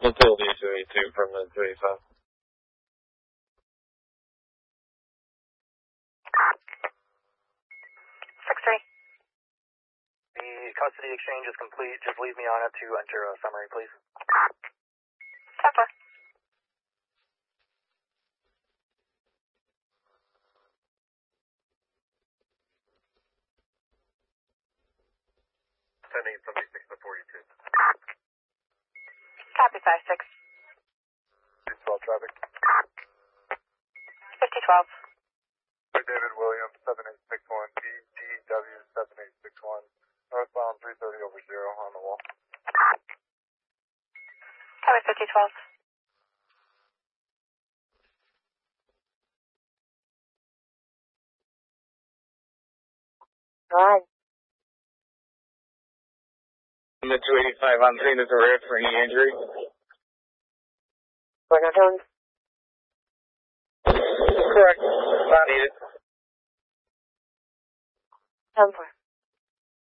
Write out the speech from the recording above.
Until the 282 from the 285. 6-3. The custody exchange is complete. Just leave me on it to enter a summary, please. 10-4. Sending 76 to 42. Copy 5-6. 12 traffic. 50-12. David Williams, 7861, DGW 7861, northbound 330 over 0 on the wall. Copy 50-12. Alright. And the 285 on scene is arrest for any injury. We're not doing. Correct. Not needed. 10-4.